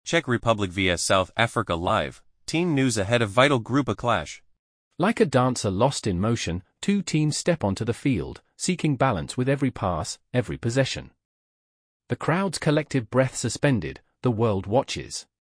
Czech Republic vs South Africa live. Team news ahead of vital Group A clash. Like a dancer lost in motion, two teams step onto the field, seeking balance with every pass, every possession. The crowd's collective breath suspended, the world watches.